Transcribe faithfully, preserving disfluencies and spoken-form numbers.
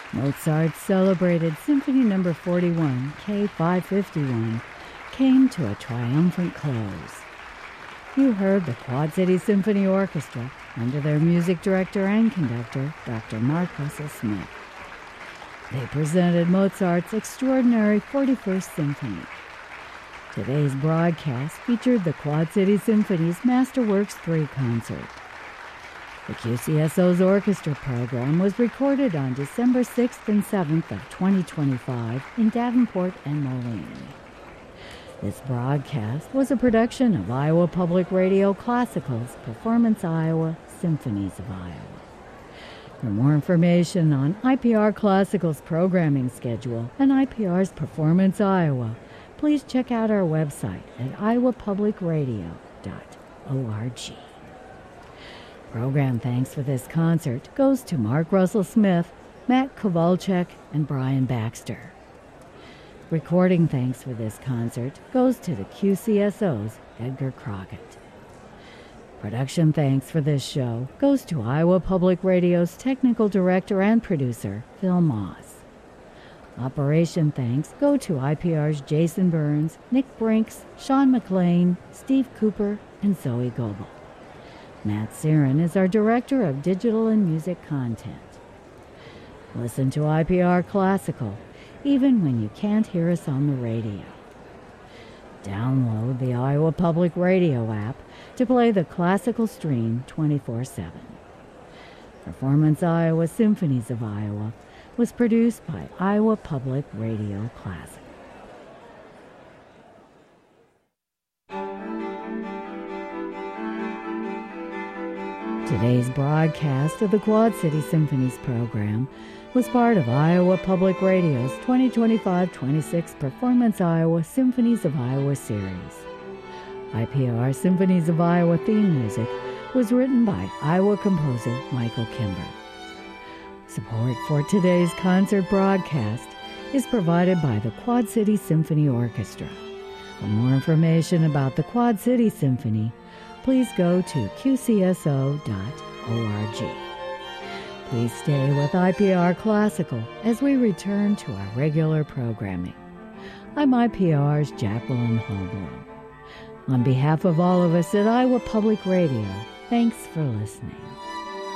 Mozart's celebrated Symphony Number forty-one, K five fifty-one, came to a triumphant close. You heard the Quad City Symphony Orchestra under their music director and conductor, Doctor Mark Russell Smith. They presented Mozart's extraordinary forty-first Symphony. Today's broadcast featured the Quad City Symphony's Masterworks three concert. The Q C S O's orchestra program was recorded on December sixth and seventh of twenty twenty-five in Davenport and Moline. This broadcast was a production of Iowa Public Radio Classical's Performance Iowa Symphonies of Iowa. For more information on I P R Classical's programming schedule and I P R's Performance Iowa, please check out our website at iowa public radio dot org. Program thanks for this concert goes to Mark Russell Smith, Matt Kowalczyk, and Brian Baxter. Recording thanks for this concert goes to the Q C S O's Edgar Crockett. Production thanks for this show goes to Iowa Public Radio's technical director and producer, Phil Moss. Operation thanks go to I P R's Jason Burns, Nick Brinks, Sean McLean, Steve Cooper, and Zoe Goebel. Matt Siren is our Director of Digital and Music Content. Listen to I P R Classical, even when you can't hear us on the radio. Download the Iowa Public Radio app to play the classical stream twenty-four seven. Performance Iowa Symphonies of Iowa was produced by Iowa Public Radio Classic. Today's broadcast of the Quad City Symphonies program was part of Iowa Public Radio's twenty twenty-five twenty-six Performance Iowa Symphonies of Iowa series. I P R Symphonies of Iowa theme music was written by Iowa composer Michael Kimber. Support for today's concert broadcast is provided by the Quad City Symphony Orchestra. For more information about the Quad City Symphony, please go to q c s o dot org. Please stay with I P R Classical as we return to our regular programming. I'm I P R's Jacqueline Holbrook. On behalf of all of us at Iowa Public Radio, thanks for listening.